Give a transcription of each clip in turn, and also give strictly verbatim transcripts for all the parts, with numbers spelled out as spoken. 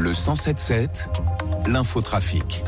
Le cent sept sept, l'infotrafic.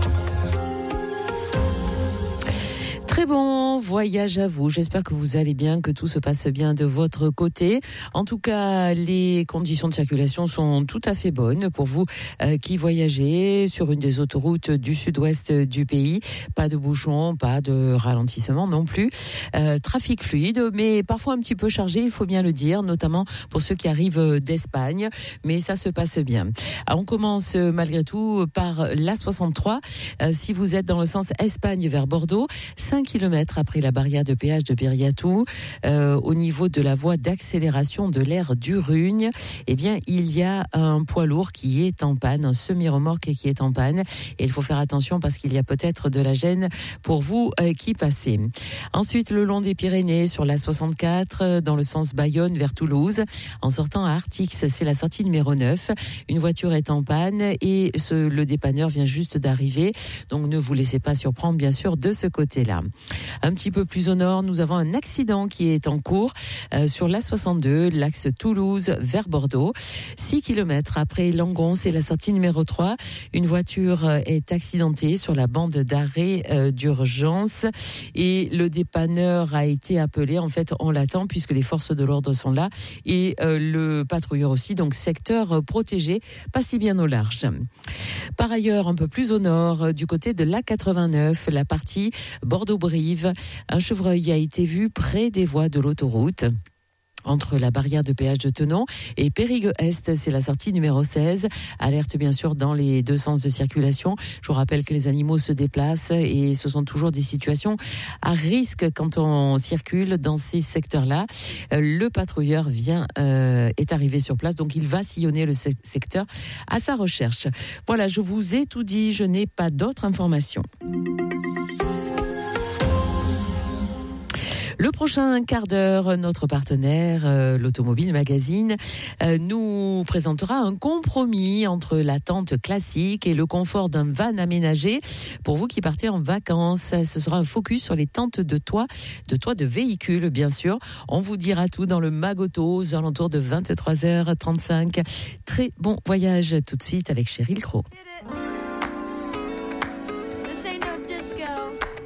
Très bon voyage à vous. J'espère que vous allez bien, que tout se passe bien de votre côté. En tout cas, les conditions de circulation sont tout à fait bonnes pour vous euh, qui voyagez sur une des autoroutes du sud-ouest du pays. Pas de bouchons, pas de ralentissement non plus. Euh, trafic fluide, mais parfois un petit peu chargé, il faut bien le dire, notamment pour ceux qui arrivent d'Espagne. Mais ça se passe bien. Alors, on commence malgré tout par l'A soixante-trois. Euh, si vous êtes dans le sens Espagne vers Bordeaux, cinq kilomètres après la barrière de péage de Biriatou, euh, au niveau de la voie d'accélération de l'aire du Rugne, eh bien, il y a un poids lourd qui est en panne, un semi-remorque qui est en panne. Et il faut faire attention parce qu'il y a peut-être de la gêne pour vous euh, qui passez. Ensuite, le long des Pyrénées, sur l'A soixante-quatre, dans le sens Bayonne vers Toulouse, en sortant à Artix, c'est la sortie numéro neuf. Une voiture est en panne et ce, le dépanneur vient juste d'arriver. Donc, ne vous laissez pas surprendre, bien sûr, de ce côté-là. Un petit peu plus au nord, nous avons un accident qui est en cours euh, sur l'A soixante-deux, l'axe Toulouse vers Bordeaux. six kilomètres après Langon, c'est la sortie numéro trois. Une voiture euh, est accidentée sur la bande d'arrêt euh, d'urgence et le dépanneur a été appelé. En fait, on l'attend puisque les forces de l'ordre sont là et euh, le patrouilleur aussi, donc secteur euh, protégé, pas si bien au large. Par ailleurs, un peu plus au nord, euh, du côté de l'A quatre-vingt-neuf, la partie Bordeaux-Brive, un chevreuil a été vu près des voies de l'autoroute. Entre la barrière de péage de Tenon et Périgueux-Est, c'est la sortie numéro seize. Alerte bien sûr dans les deux sens de circulation. Je vous rappelle que les animaux se déplacent et ce sont toujours des situations à risque quand on circule dans ces secteurs-là. Le patrouilleur vient, euh, est arrivé sur place, donc il va sillonner le secteur à sa recherche. Voilà, je vous ai tout dit, je n'ai pas d'autres informations. Le prochain quart d'heure, notre partenaire, euh, l'Automobile Magazine, euh, nous présentera un compromis entre la tente classique et le confort d'un van aménagé. Pour vous qui partez en vacances, ce sera un focus sur les tentes de toit, de toit de véhicules, bien sûr. On vous dira tout dans le Magoto aux alentours de vingt-trois heures trente-cinq. Très bon voyage tout de suite avec Cheryl Crow. This ain't no disco.